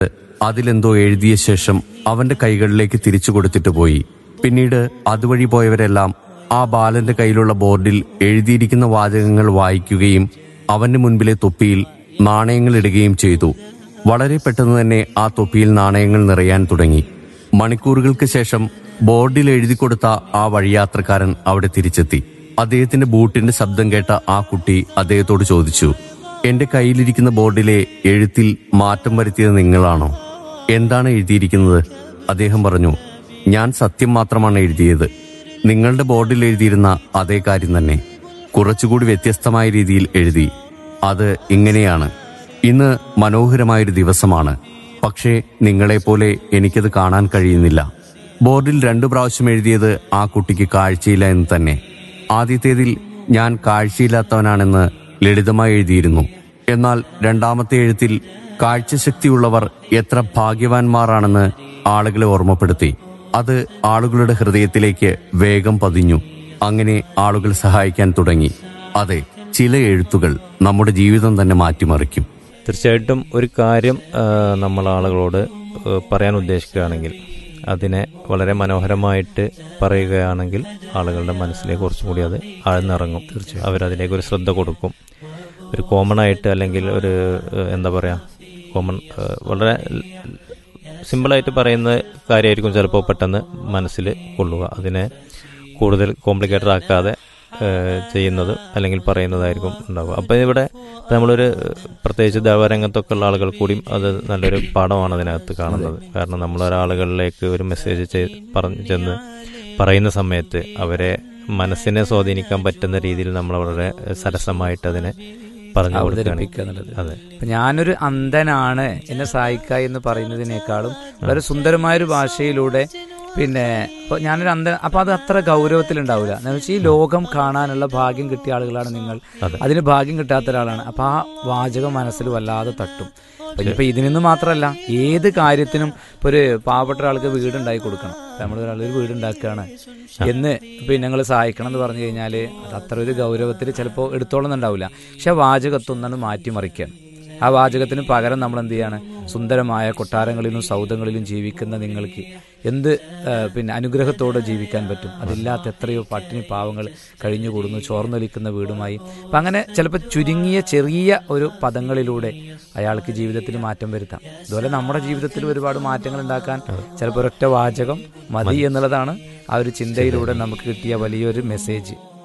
അതിലെന്തോ എഴുതിയ ശേഷം അവന്റെ കൈകളിലേക്ക് തിരിച്ചു കൊടുത്തിട്ട് പോയി. പിന്നീട് അതുവഴി പോയവരെല്ലാം ആ ബാലന്റെ കയ്യിലുള്ള ബോർഡിൽ എഴുതിയിരിക്കുന്ന വാചകങ്ങൾ വായിക്കുകയും അവന്റെ മുൻപിലെ തൊപ്പിയിൽ നാണയങ്ങൾ ഇടുകയും ചെയ്തു. വളരെ പെട്ടെന്ന് തന്നെ ആ തൊപ്പിയിൽ നാണയങ്ങൾ നിറയാൻ തുടങ്ങി. മണിക്കൂറുകൾക്ക് ശേഷം ബോർഡിൽ എഴുതി കൊടുത്ത ആ വഴിയാത്രക്കാരൻ അവിടെ തിരിച്ചെത്തി. അദ്ദേഹത്തിന്റെ ബൂട്ടിന്റെ ശബ്ദം കേട്ട ആ കുട്ടി അദ്ദേഹത്തോട് ചോദിച്ചു, എന്റെ കയ്യിലിരിക്കുന്ന ബോർഡിലെ എഴുത്തിൽ മാറ്റം വരുത്തിയത് നിങ്ങളാണോ? എന്താണ് എഴുതിയിരിക്കുന്നത്? അദ്ദേഹം പറഞ്ഞു, ഞാൻ സത്യം മാത്രമാണ് എഴുതിയത്. നിങ്ങളുടെ ബോർഡിൽ എഴുതിയിരുന്ന അതേ കാര്യം തന്നെ, കുറച്ചുകൂടി വ്യത്യസ്തമായ രീതിയിൽ എഴുതി. അത് ഇങ്ങനെയാണ്: ഇന്ന് മനോഹരമായൊരു ദിവസമാണ്, പക്ഷേ നിങ്ങളെപ്പോലെ എനിക്കത് കാണാൻ കഴിയുന്നില്ല. ബോർഡിൽ 2 പ്രാവശ്യം എഴുതിയത് ആ കുട്ടിക്ക് കാഴ്ചയില്ല എന്ന് തന്നെ. ആദ്യത്തേതിൽ ഞാൻ കാഴ്ചയില്ലാത്തവനാണെന്ന് ലളിതമായി എഴുതിയിരുന്നു. എന്നാൽ രണ്ടാമത്തെ എഴുത്തിൽ കാഴ്ചശക്തിയുള്ളവർ എത്ര ഭാഗ്യവാന്മാരാണെന്ന് ആളുകളെ ഓർമ്മപ്പെടുത്തി. അത് ആളുകളുടെ ഹൃദയത്തിലേക്ക് വേഗം പതിഞ്ഞു. അങ്ങനെ ആളുകൾ സഹായിക്കാൻ തുടങ്ങി. അതെ, ചില എഴുത്തുകൾ നമ്മുടെ ജീവിതം തന്നെ മാറ്റിമറിക്കും. തീർച്ചയായിട്ടും ഒരു കാര്യം നമ്മൾ ആളുകളോട് പറയാൻ ഉദ്ദേശിക്കുകയാണെങ്കിൽ അതിനെ വളരെ മനോഹരമായിട്ട് പറയുകയാണെങ്കിൽ ആളുകളുടെ മനസ്സിലേക്ക് കുറച്ചും കൂടി അത് ആഴ്ന്നിറങ്ങും. തീർച്ചയായും അവരതിലേക്ക് ഒരു ശ്രദ്ധ കൊടുക്കും. ഒരു കോമൺ ആയിട്ട് അല്ലെങ്കിൽ ഒരു എന്താ പറയുക, കോമൺ വളരെ സിമ്പിളായിട്ട് പറയുന്ന കാര്യമായിരിക്കും ചിലപ്പോൾ പെട്ടെന്ന് മനസ്സിൽ കൊള്ളുക. അതിനെ കൂടുതൽ കോംപ്ലിക്കേറ്റഡ് ആക്കാതെ ചെയ്യുന്നത് അല്ലെങ്കിൽ പറയുന്നതായിരിക്കും ഉണ്ടാവുക. അപ്പം ഇവിടെ നമ്മളൊരു പ്രത്യേകിച്ച് ദേവരംഗത്തൊക്കെ ഉള്ള ആളുകൾ കൂടിയും അത് നല്ലൊരു പാഠമാണ് അതിനകത്ത് കാണുന്നത്. കാരണം നമ്മളൊരാളുകളിലേക്ക് ഒരു മെസ്സേജ് ചെന്ന് പറയുന്ന സമയത്ത് അവരെ മനസ്സിനെ സ്വാധീനിക്കാൻ പറ്റുന്ന രീതിയിൽ നമ്മൾ വളരെ സരസമായിട്ട് അതിനെ പറഞ്ഞു അവതരിപ്പിക്കുക. അതെ, ഞാനൊരു അന്ധനാണ്, എന്നെ സഹായിക്കുക എന്ന് പറയുന്നതിനേക്കാളും വളരെ സുന്ദരമായൊരു ഭാഷയിലൂടെ പിന്നെ ഇപ്പോൾ ഞാനൊരു അന്ധൻ, അപ്പോൾ അത് അത്ര ഗൗരവത്തിലുണ്ടാവില്ല. എന്ന് വെച്ചാൽ ഈ ലോകം കാണാനുള്ള ഭാഗ്യം കിട്ടിയ ആളുകളാണ് നിങ്ങൾ, അതിന് ഭാഗ്യം കിട്ടാത്ത ഒരാളാണ്. അപ്പോൾ ആ വാചകം മനസ്സിൽ വല്ലാതെ തട്ടും. ഇപ്പം ഇതിനൊന്നും മാത്രമല്ല, ഏത് കാര്യത്തിനും ഇപ്പോൾ ഒരു പാവപ്പെട്ട ഒരാൾക്ക് വീടുണ്ടാക്കി കൊടുക്കണം. നമ്മളൊരാളൊരു വീടുണ്ടാക്കുകയാണ് എന്ന് പിന്നെ ഞങ്ങൾ സഹായിക്കണം എന്ന് പറഞ്ഞു കഴിഞ്ഞാൽ അത് അത്ര ഒരു ഗൗരവത്തിൽ ചിലപ്പോൾ എടുത്തോളന്നുണ്ടാവില്ല. പക്ഷെ ആ വാചകത്തൊന്നാണ് മാറ്റിമറിക്കുകയാണ്. ആ വാചകത്തിന് പകരം നമ്മൾ എന്ത് ചെയ്യാണ്? സുന്ദരമായ കൊട്ടാരങ്ങളിലും സൗധങ്ങളിലും ജീവിക്കുന്ന നിങ്ങൾക്ക് എന്ത് പിന്നെ അനുഗ്രഹത്തോടെ ജീവിക്കാൻ പറ്റും? അതില്ലാത്ത എത്രയോ പട്ടിണി പാവങ്ങൾ കഴിഞ്ഞുകൂടുന്നു ചോർന്നൊലിക്കുന്ന വീടുമായി. അപ്പം അങ്ങനെ ചിലപ്പോൾ ചുരുങ്ങിയ ചെറിയ ഒരു പദങ്ങളിലൂടെ അയാൾക്ക് ജീവിതത്തിൽ മാറ്റം വരുത്താം. അതുപോലെ നമ്മുടെ ജീവിതത്തിൽ ഒരുപാട് മാറ്റങ്ങൾ ഉണ്ടാക്കാൻ ചിലപ്പോൾ ഒരൊറ്റ വാചകം മതി എന്നുള്ളതാണ് ആ ഒരു ചിന്തയിലൂടെ നമുക്ക് കിട്ടിയ വലിയൊരു മെസ്സേജ്.